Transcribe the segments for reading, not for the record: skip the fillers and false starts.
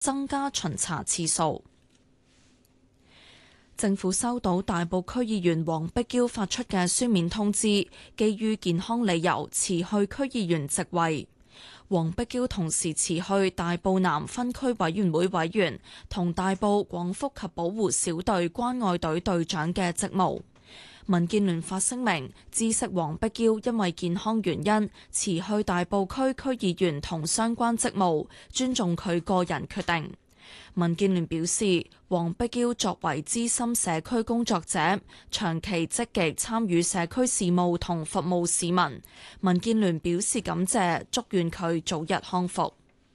增加巡查次數。政府收到大埔區議員黃碧嬌發出嘅書面通知，基於健康理由辭去區議員職位。黃碧嬌同時辭去大埔南分區委員會委員同大埔廣福及保護小隊關愛隊隊長嘅職務。民建聯發聲明，知悉黃碧嬌因為健康原因辭去大埔區區議員同相關職務，尊重佢個人決定。民建聯表示，黃碧嬌作為資深社區工作者，長期積極參與社區事務同服務市民。民建聯表示感謝，祝願佢早日康復。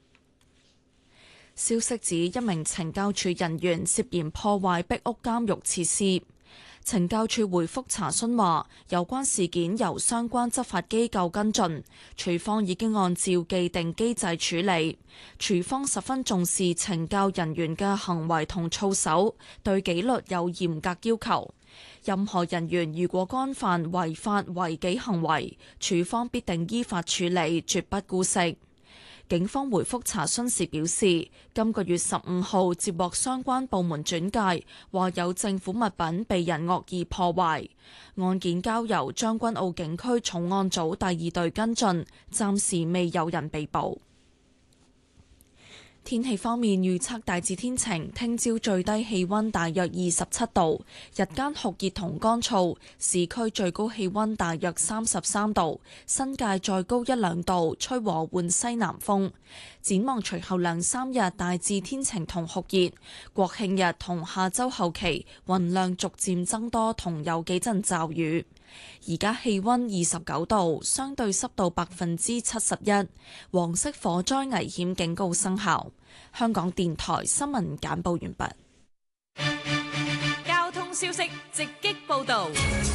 消息指一名懲教署人員涉嫌破壞壁屋監獄設施。懲教署回覆查詢話，有關事件由相關執法機構跟進，署方已經按照既定機制處理。署方十分重視懲教人員嘅行為同操守，對紀律有嚴格要求。任何人員如果干犯違法違紀行為，署方必定依法處理，絕不姑息。警方回覆查詢時表示，今個月15號接獲相關部門轉介，話有政府物品被人惡意破壞，案件交由將軍澳警區重案組第2隊跟進，暫時未有人被捕。天氣方面預測大致天晴，聽朝最低氣溫大約27度，日間酷熱同乾燥，市區最高氣溫大約33度，新界再高1-2度，吹和緩西南風。展望隨後2-3日大致天晴同酷熱，國慶日同下周後期雲量逐漸增多，同有幾陣驟雨。而家氣溫29度，相對濕度71%，黃色火災危險警告生效。香港電台新聞簡報完畢。交通消息直擊報道。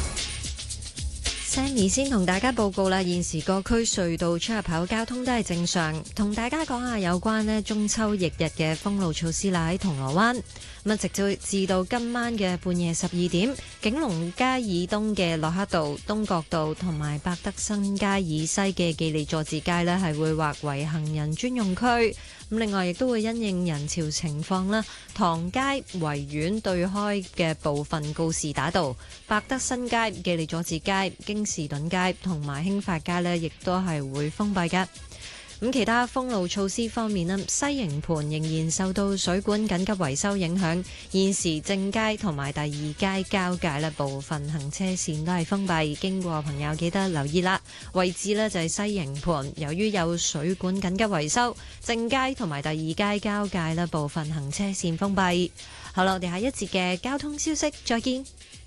Sammy 先同大家報告啦，現時各區隧道出入口交通都係正常。同大家講下有關呢中秋翌日嘅封路措施啦，喺銅鑼灣。咁直至到今晚嘅半夜12點，景隆街以東嘅駱克道、東角道同埋百德新街以西嘅記利佐治街呢係會劃為行人專用區。咁另外亦都會因應人潮情況啦，唐街、維園對開嘅部分告士打道、百德新街、記利佐治街、京士頓街同埋興發街呢亦都係會封閉嘅。咁其他封路措施方面呢，西營盤仍然受到水管緊急維修影響，現時正街同埋第二街交界呢部分行車線都係封閉，經過朋友記得留意啦。位置呢就係西營盤，由於有水管緊急維修，正街同埋第二街交界呢部分行車線封閉。好啦，我哋下一節嘅交通消息再見。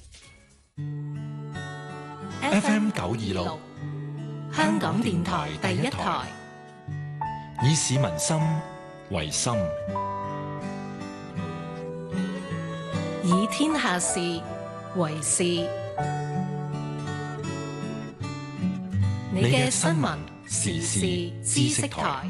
FM 926香港電台第一台，以市民心為心， 以天下事為事。你嘅新聞時事知識台。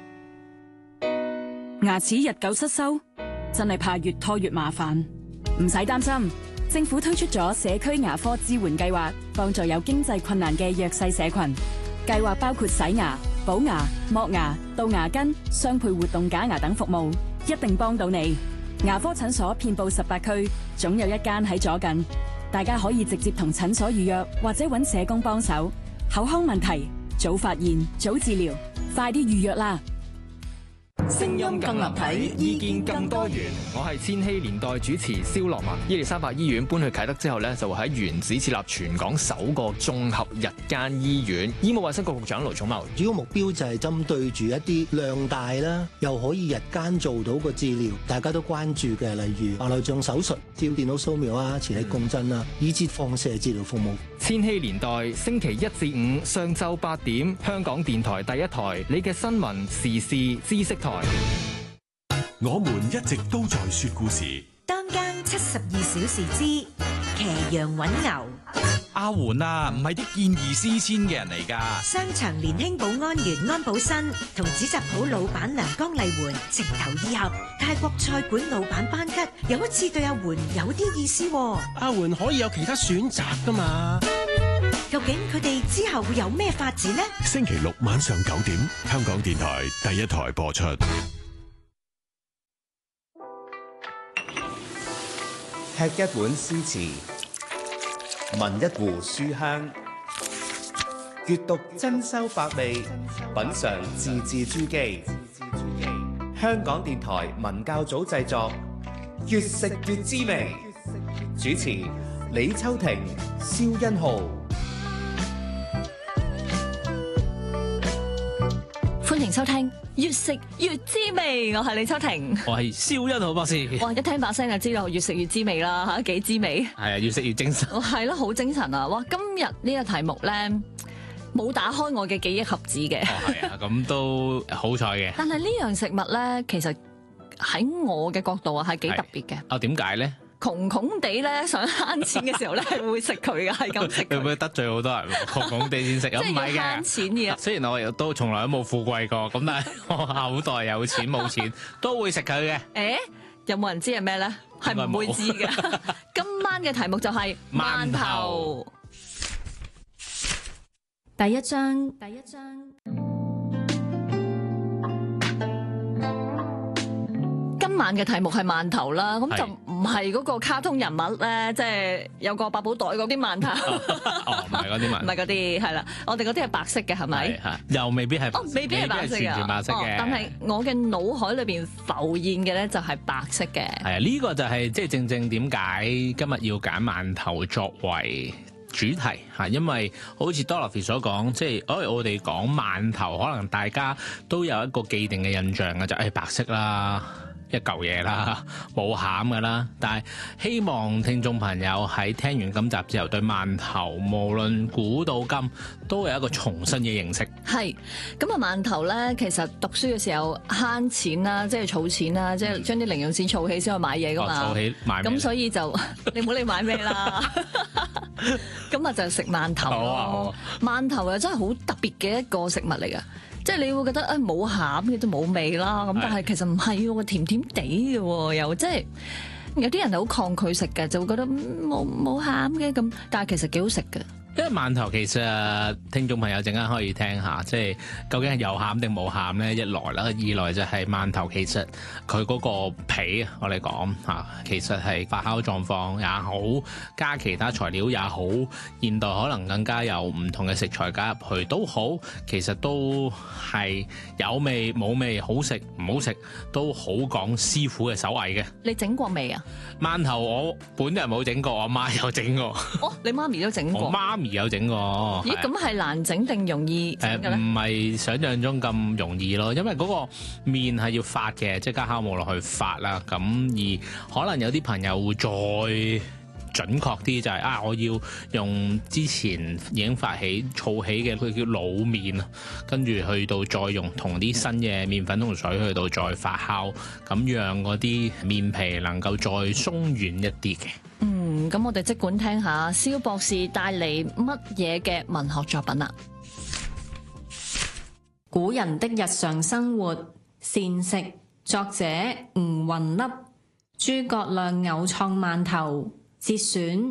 牙齒日久失修，真係怕越拖越麻煩。唔使擔心，政府推出咗社區牙科支援計劃，幫助有經濟困難嘅弱勢社群。計劃包括洗牙、補牙、剝牙、杜牙根、雙倍活動假牙等服務，一定幫到你。牙科診所遍佈18區，總有一間喺左近。大家可以直接同診所預約，或者揾社工幫手。口腔問題，早發現，早治療，快啲預約啦！ 聲音更立體，意見更多元。我係千禧年代主持蕭樂文。伊利沙伯醫院搬去啟德之後呢，就會喺原址設立全港首個綜合日間醫院。醫務衛生局局長盧寵茂， 主要目標就係針對住一啲量大啦，又可以日間做到個治療，大家都關注嘅，例如白內障手術、照電腦掃描啊、磁力共振啊，以至放射治療服務。 千禧年代星期1至5上晝8點，香港電台第一台，你嘅新聞時事知識台。 我們一直都在說故事。 當間72小時之騎羊搵牛。 阿媛啊，唔係啲見異思遷嘅人嚟㗎。 商場年輕保安員安保新同紙紮鋪老闆娘江麗媛情投意合，泰國菜館老闆班吉又好似對阿媛有啲意思喎。 阿媛可以有其他選擇㗎嘛？ 究竟佢哋之後會有咩發展呢？ 星期六晚上9點，香港電台第一台播出。 吃一碗詩詞，聞一壺書香，閱讀珍饈百味，品嚐字字珠璣。香港電台文教組製作，越食越滋味。主持李秋婷、蕭欣浩。 歡迎收聽越食越滋味，我係李秋婷， 我係蕭欣浩博士。 哇！一聽把聲就知道越食越滋味啦，吓幾滋味。 係啊，越食越精神。 係咯，好精神啊！哇，今日呢個題目咧冇打開我嘅記憶盒子嘅。 係啊，咁都好彩嘅。 但係呢樣食物咧，其實喺我嘅角度啊，係幾特別嘅。 啊，點解咧？ 窮窮地咧，想慳錢嘅時候咧，係會食佢嘅，係咁食。 會唔會得罪好多人？窮窮地先食啊？唔係嘅， 慳錢嘅。 雖然我亦都從來都冇富貴過，咁但係我口袋有錢冇錢都會食佢嘅。 誒，有冇人知係咩咧？係唔會知嘅。今晚嘅題目就係饅頭。第一章。今晚嘅題目係饅頭啦，咁就唔係嗰個卡通人物咧，即係有個百寶袋嗰啲饅頭。 哦，唔係嗰啲饅頭， 唔係嗰啲，係啦，我哋嗰啲係白色嘅，係咪？ 又未必係。 哦，未必係白色嘅， 全白色嘅。 但係我嘅腦海裏邊浮現嘅咧就係白色嘅。 係啊，呢個就係即係正正點解今日要揀饅頭作為主題嚇，因為好似 Dorothy 所講，即係我哋講饅頭，可能大家都有一個既定嘅印象嘅，就係白色啦。一嚿嘢啦，冇餡噶啦，但係希望聽眾朋友喺聽完今集之後，對饅頭無論古到今都有一個重新嘅認識。 係咁啊，饅頭咧，其實讀書嘅時候慳錢啦，即係儲錢啦，即係將啲零用錢儲起先去買嘢噶嘛。 儲起買咩？ 咁所以就你唔好理買咩啦。咁啊就食饅頭咯。饅頭啊真係好特別嘅一個食物嚟噶。即係你會覺得冇餡嘅都冇味啦，咁但係其實唔係喎，甜甜地嘅喎，又即係有啲人係好抗拒食嘅，就會覺得冇餡嘅咁，但係其實幾好食嘅。 因為饅頭其實聽眾朋友陣間可以聽下，即係究竟係有餡定冇餡咧？一來啦，二來就係饅頭其實佢嗰個皮我哋講嚇，其實係發酵狀況也好，加其他材料也好，現代可能更加有唔同嘅食材加入去都好，其實都係有味冇味，好食唔好食都好講師傅嘅手藝嘅。 你整過未啊？ 饅頭我本人冇整過，我媽有整過。 哦，你媽咪都整過。 我媽咪有整過。 咦，咁係難整定容易整嘅咧？ 唔係想像中咁容易咯，因為嗰個麵係要發嘅，即係加酵母落去發啦。咁而可能有啲朋友會再準確啲，就係我要用之前已經發起儲起嘅，佢叫老麵啊，跟住去到再用同啲新嘅麵粉同水去到再發酵，咁讓嗰啲麵皮能夠再鬆軟一啲嘅。 咁我哋即管聽下蕭博士帶嚟乜嘢嘅文學作品啦。古人的日常生活膳食，作者吳雲粒，諸葛亮偶創饅頭節選。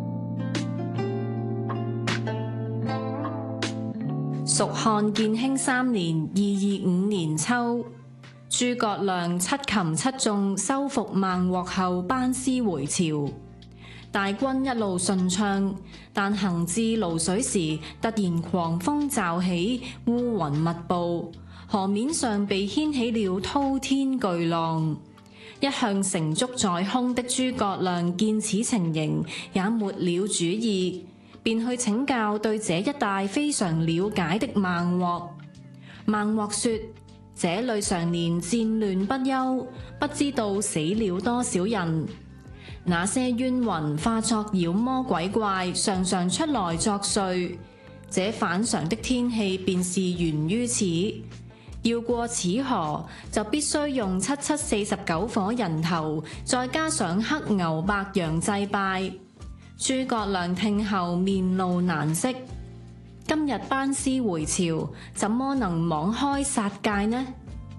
蜀漢建興3年225年秋，諸葛亮七擒七縱收復孟獲後班師回朝。大軍一路順暢，但行至滷水時，突然狂風驟起，烏雲密布，河面上被掀起了滔天巨浪。一向成竹在胸的諸葛亮見此情形，也沒了主意，便去請教對這一帶非常了解的孟獲。孟獲說：這裏常年戰亂不休，不知道死了多少人。那些冤魂化作妖魔鬼怪，常常出來作祟。這反常的天氣便是源於此。要過此河，就必須用7749顆人頭，再加上黑牛白羊祭拜。諸葛亮聽後面露難色。今日班師回朝，怎麼能妄開殺戒呢？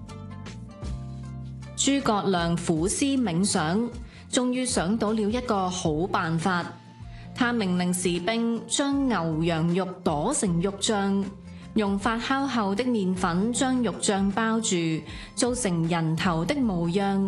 諸葛亮苦思冥想，終於想到了一個好辦法。他命令士兵將牛羊肉剁成肉醬，用發酵後的麵粉將肉醬包住，做成人頭的模樣，